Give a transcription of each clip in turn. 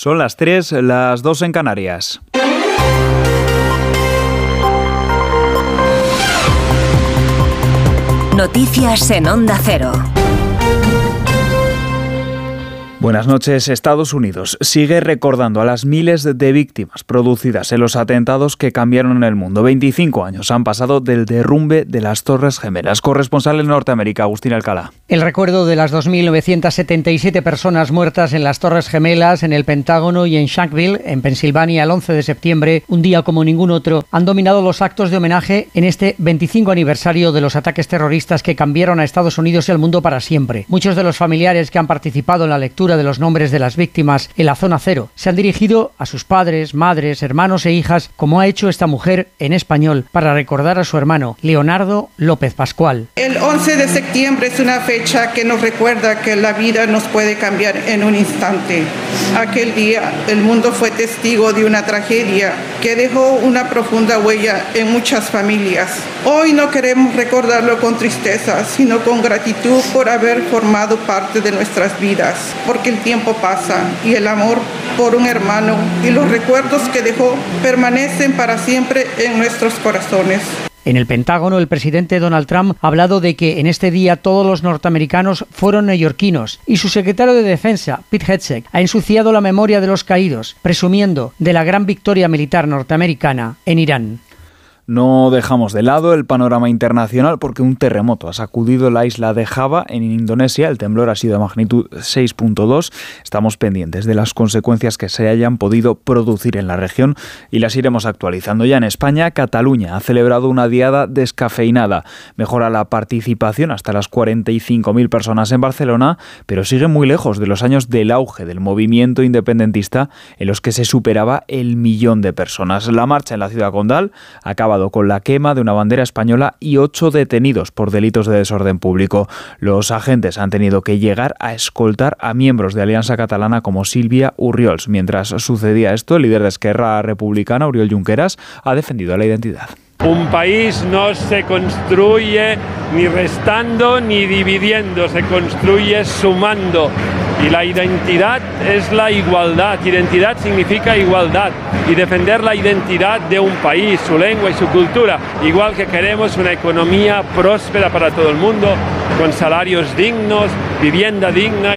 Son las 3, las 2 en Canarias. Noticias en Onda Cero. Buenas noches. Estados Unidos sigue recordando a las miles de víctimas producidas en los atentados que cambiaron el mundo. 25 años han pasado del derrumbe de las Torres Gemelas. Corresponsal en Norteamérica, Agustín Alcalá. El recuerdo de las 2.977 personas muertas en las Torres Gemelas, en el Pentágono y en Shanksville, en Pensilvania, el 11 de septiembre, un día como ningún otro, han dominado los actos de homenaje en este 25 aniversario de los ataques terroristas que cambiaron a Estados Unidos y al mundo para siempre. Muchos de los familiares que han participado en la lectura de los nombres de las víctimas en la zona cero se han dirigido a sus padres, madres, hermanos e hijas, como ha hecho esta mujer en español, para recordar a su hermano, Leonardo López Pascual. El 11 de septiembre es una fecha que nos recuerda que la vida nos puede cambiar en un instante. Aquel día el mundo fue testigo de una tragedia que dejó una profunda huella en muchas familias. Hoy no queremos recordarlo con tristeza, sino con gratitud por haber formado parte de nuestras vidas, porque el tiempo pasa y el amor por un hermano y los recuerdos que dejó permanecen para siempre en nuestros corazones. En el Pentágono, el presidente Donald Trump ha hablado de que en este día todos los norteamericanos fueron neoyorquinos y su secretario de Defensa, Pete Hegseth, ha ensuciado la memoria de los caídos, presumiendo de la gran victoria militar norteamericana en Irán. No dejamos de lado el panorama internacional porque un terremoto ha sacudido la isla de Java en Indonesia. El temblor ha sido de magnitud 6.2. Estamos pendientes de las consecuencias que se hayan podido producir en la región y las iremos actualizando. Ya en España, Cataluña ha celebrado una diada descafeinada. Mejora la participación hasta las 45.000 personas en Barcelona, pero sigue muy lejos de los años del auge del movimiento independentista en los que se superaba el 1.000.000 de personas. La marcha en la ciudad condal ha acabado con la quema de una bandera española y 8 detenidos por delitos de desorden público. Los agentes han tenido que llegar a escoltar a miembros de Alianza Catalana como Sílvia Orriols. Mientras sucedía esto, el líder de Esquerra Republicana, Oriol Junqueras, ha defendido la identidad. Un país no se construye ni restando ni dividiendo, se construye sumando. Y la identidad es la igualdad. Identidad significa igualdad. Y defender la identidad de un país, su lengua y su cultura. Igual que queremos una economía próspera para todo el mundo, con salarios dignos, vivienda digna.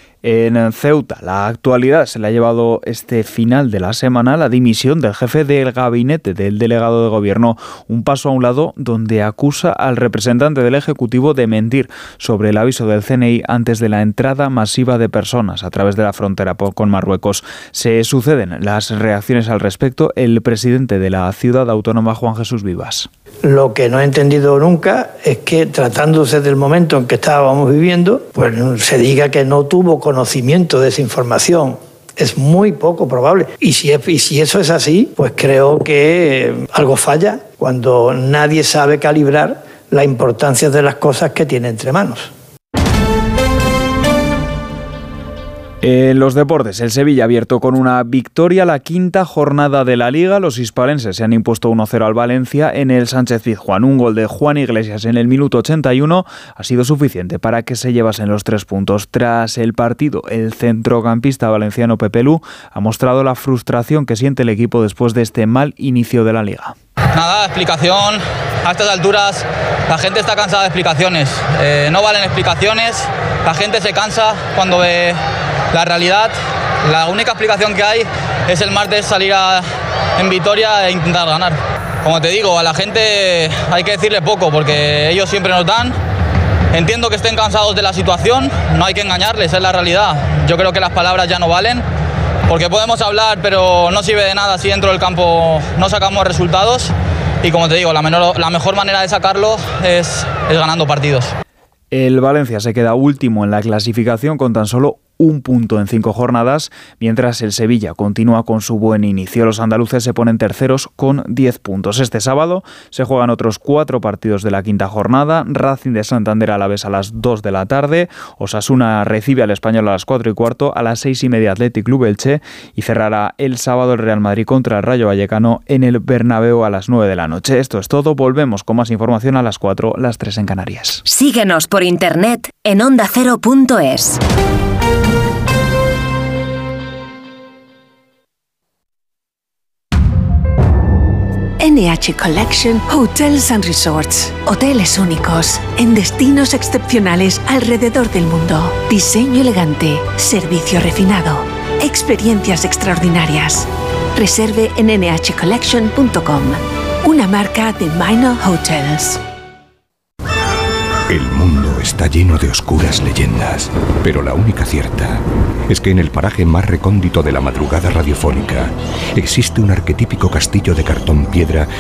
En Ceuta, la actualidad se le ha llevado este final de la semana la dimisión del jefe del gabinete del delegado de gobierno. Un paso a un lado donde acusa al representante del Ejecutivo de mentir sobre el aviso del CNI antes de la entrada masiva de personas a través de la frontera con Marruecos. Se suceden las reacciones al respecto. El presidente de la ciudad autónoma, Juan Jesús Vivas. Lo que no he entendido nunca es que, tratándose del momento en que estábamos viviendo, pues se diga que no tuvo conocimiento de esa información. Es muy poco probable. Y si eso es así, pues creo que algo falla cuando nadie sabe calibrar la importancia de las cosas que tiene entre manos. En los deportes, el Sevilla ha abierto con una victoria la quinta jornada de la Liga. Los hispalenses se han impuesto 1-0 al Valencia en el Sánchez-Pizjuán. Un gol de Juan Iglesias en el minuto 81 ha sido suficiente para que se llevasen los 3 puntos. Tras el partido, el centrocampista valenciano Pepe Lu ha mostrado la frustración que siente el equipo después de este mal inicio de la Liga. Nada, explicación. A estas alturas la gente está cansada de explicaciones. No valen explicaciones. La gente se cansa cuando ve la realidad. La única explicación que hay es el martes salir en Vitoria e intentar ganar. Como te digo, a la gente hay que decirle poco porque ellos siempre nos dan. Entiendo que estén cansados de la situación, no hay que engañarles, es la realidad. Yo creo que las palabras ya no valen, porque podemos hablar, pero no sirve de nada si dentro del campo no sacamos resultados. Y como te digo, la mejor manera de sacarlo es ganando partidos. El Valencia se queda último en la clasificación con tan solo un punto en 5 jornadas, mientras el Sevilla continúa con su buen inicio. Los andaluces se ponen terceros con 10 puntos. Este sábado se juegan otros 4 partidos de la quinta jornada. Racing de Santander Alavés a las 2 de la tarde. Osasuna recibe al Español a las 4:15. A las 6:30 Athletic Club Elche. Y cerrará el sábado el Real Madrid contra el Rayo Vallecano en el Bernabéu a las 9 de la noche. Esto es todo. Volvemos con más información a las 4, las 3 en Canarias. Síguenos por internet en ondacero.es. NH Collection Hotels and Resorts. Hoteles únicos, en destinos excepcionales alrededor del mundo. Diseño elegante, servicio refinado, experiencias extraordinarias. Reserve en nhcollection.com. Una marca de Minor Hotels. El mundo está lleno de oscuras leyendas, pero la única cierta es que en el paraje más recóndito de la madrugada radiofónica existe un arquetípico castillo de cartón piedra